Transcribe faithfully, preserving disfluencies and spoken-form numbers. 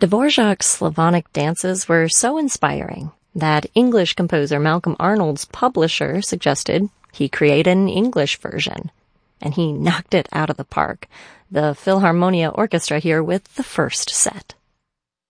Dvorak's Slavonic dances were so inspiring that English composer Malcolm Arnold's publisher suggested he create an English version. And he knocked it out of the park. The Philharmonia Orchestra here with the first set.